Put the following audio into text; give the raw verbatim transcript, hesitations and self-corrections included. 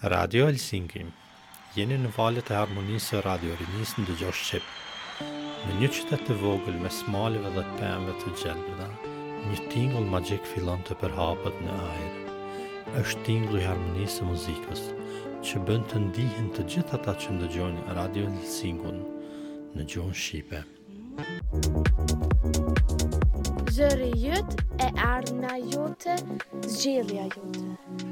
Radio Helsinki. Jeni në valët e harmonisë së Radio Rinisë në dëgjosh Shqip. Në një qytet të vogël me smaleve dhe pemëve të gjelbëra, një tingull magjik fillon të përhapet në ajër. Është tingulli i harmonisë së muzikës, që bën të ndihen të gjithë ata që ndëgjojnë Radio Helsinkun në gjuhën shqipe. Zëri yt e ardhna jote, zgjedhja jote.